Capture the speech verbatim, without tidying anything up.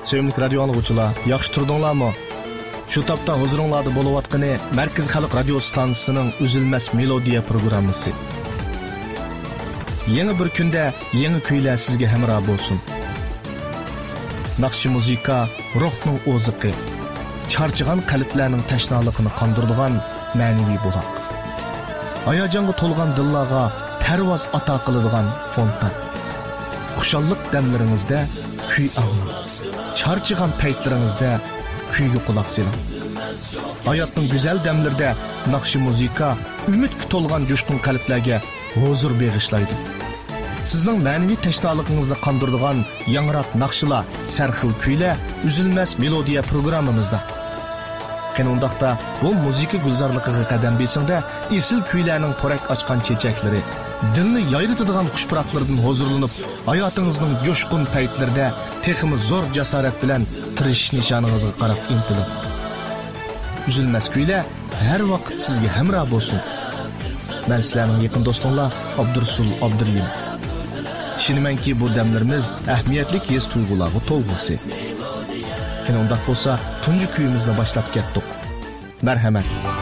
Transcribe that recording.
Sevimli radio anlıqçılar, yaxşı turdunlarmı? Şu tapda huzuringlarda bo'layotgani Markaz Xalq radio stansiyasining Üzülməz melodiya programmasi. Yeni bir kunda yeni kuylar sizga hamroh bo'lsin. Naqshi muzika ruhning o'ziqi, charchigan qalblarning tashnaligini qondiradigan ma'naviy buloq. Hayajonga to'lgan dillarga parvoz ato qiladigan fontan. Xushallik damlaringizda kuy anglang. Charchigan paytlaringizda kuyga quloq soling. Hayotning go'zal damlarida naqshi muzika umidga to'lgan jo'shqin qalblarga huzur bag'ishlaydi. Sizning ma'naviy tashnoligingizni qondiradigan yangroq naqshlar, sarxil kuylar Üzülməz melodiya programmamizda. Qanundaqda bu muzika gulzorligiga qadam besingda esil kuylarning porak ochgan chechaklari, dilni yayritadigan xushpuroqlardan huzurlanib, hayotingizning jo'shqin paytlarida texmi zo'r jasorat bilan tirishish nishoningizga qarab intilib. Üzülməz kuylar har vaqt sizga hamroh bo'lsin. Men sizlarning yaqin do'stinglar Abdursul Abdurlim. Ishonimanki bu damlarimiz ahamiyatli his tuyg'ularga to'lg'isi. Qanday bo'lsa, tunji kuyimizni boshlab ketdik. Marhamat.